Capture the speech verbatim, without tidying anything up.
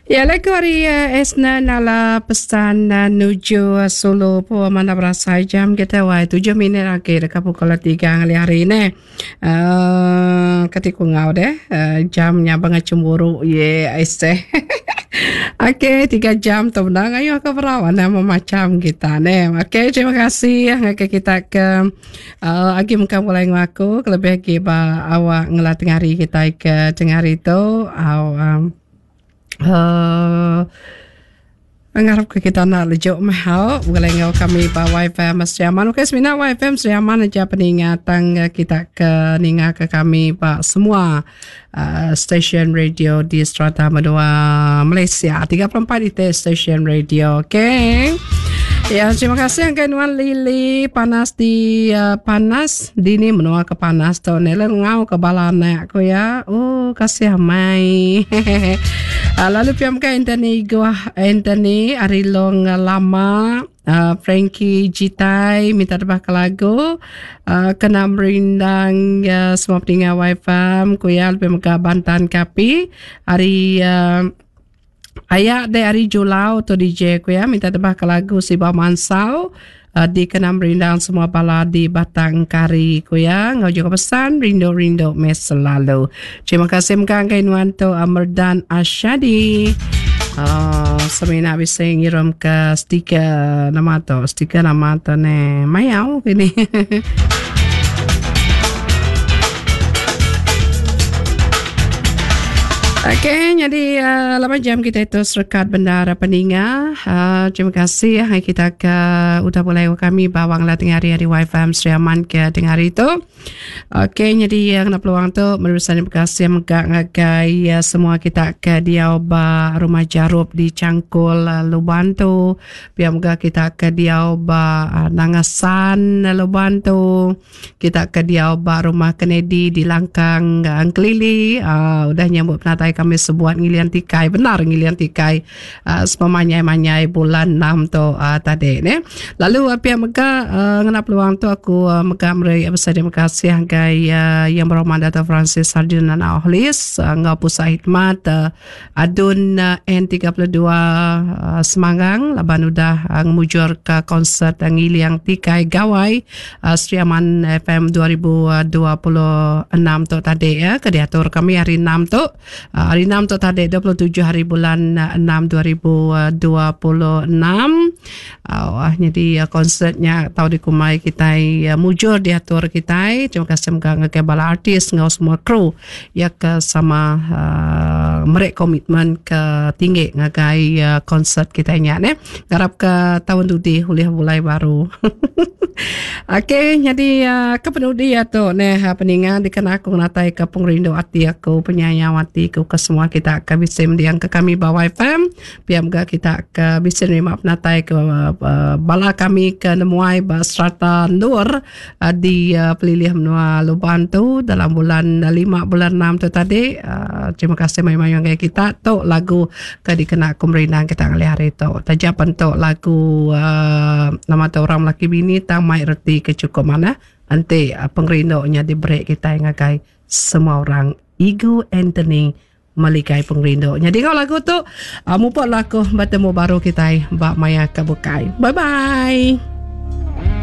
Ya, lagu hari uh, Esna nala pesan uh, nuju uh, Solo po mana berasa jam kita wai tujuh minit lagi dekat pukul tiga hari hari ini. Uh, ketika ngau deh uh, jamnya banget cemburu ye aise. Okey, tiga jam tu benar. Ayo ke perawan nama macam kita ni. Okey, terima kasih. Okey, kita ke uh, agi muka mulai ngaku lebih lagi ba awak ngelatih hari kita ke tengah hari tu. Awak Uh, Ngarap ke kita nak lejuk mahal boleh ngau kami pa wifi Mas Yaman. Okey, semina wifi Mas Yaman aja peningatan kita ke ninga ke kami pa semua uh, stesen radio di Strata Madua Malaysia. tiga puluh empat itu stesen radio. Okey. Ya, terima kasih Angkai Nuan Lili. Panas di uh, panas dini menua ke panas tu nela ngau ke balana aku ya. Oh, kasih mai. uh, lalu piam ke Anthony gua Anthony Arilong uh, lama uh, Frankie Jitai minta tebah ke lagu uh, kena merindang uh, semua pendengar Wi-Fi ku ya lebih muka Bantan Kapi hari uh, Ayak dari Julau tu D J ku ya minta tebah ke lagu si Bamansau uh, di kenam rindang semua bala di Batang Kari ku ya ngau juga pesan rindu-rindu mes selalu. Terima kasih mkang kainuan tu Amerdan Asyadi. Uh, semina bisa ngirim ke stiker nama tu stiker nama tu ne mayau ini. Okey, jadi uh, lama jam kita itu serkat bendara peninga. Uh, terima kasih ya kita ke udah boleh kami bawang lah tengah hari-hari Wi-Fi Seriaman ke tengah hari itu. Okey, jadi yang nak peluang tu menerusan terima kasih megak ngagai uh, semua kita ke Diau ba Rumah Jarup di Cangkul uh, Luban tu. Biar megak kita ke Diau ba uh, Nangasan uh, Luban tu. Kita ke Diau ba Rumah Kennedy di Langkang uh, Kelili. Uh, udah nyambut penatai kami sebuat ngilian tikai, benar ngilian tikai uh, semanyai-manyai bulan enam tu uh, tadi ni. Lalu apa yang mega uh, ngena peluang tu aku uh, mega meri besar terima kasih angkai uh, yang berhormat Dato' Francis Sardinan Ahlis uh, ngau pusat khidmat uh, Adun uh, N tiga puluh dua uh, Semangang laban udah uh, ngemujur ke konsert uh, ngilian tikai gawai uh, Seriaman F M dua ribu dua puluh enam tu tadi ya ke diatur kami hari enam tu. Uh, hari enam tu tadi dua puluh tujuh hari bulan enam dua ribu dua puluh enam. Uh, wah, jadi uh, konsertnya tahu di kumai kita uh, mujur diatur kita. Terima kasih mga ngakebala artis ngau semua kru ya ke sama uh, merek komitmen ke tinggi ngagai uh, konsert kita nya ne. Garap ke tahun dudi hulih mulai baru. Okey, jadi uh, kepenudi ya tu ne peningan dikena aku natai ke pengrindu hati aku penyayang hati aku ke semua kita akan bisa mendiang ke kami bawah F M biar juga kita ke bisa menerima penatai ke uh, bala kami ke nemuai Strata Nur uh, di uh, pelilih menua Luban tu dalam bulan uh, lima bulan enam tu tadi. Uh, terima kasih mai-mai yang kita tu lagu ke dikena aku merindang kita ngali hari tu tajapan tu lagu uh, nama tu orang lelaki bini tang mai reti kecukup mana nanti uh, pengrindunya di break kita yang ngagai semua orang Igu Anthony Malikai pengrindu. Jadi kalau lagu tu uh, mupot laku bertemu baru kita Mbak Maya Kabukai. Bye bye.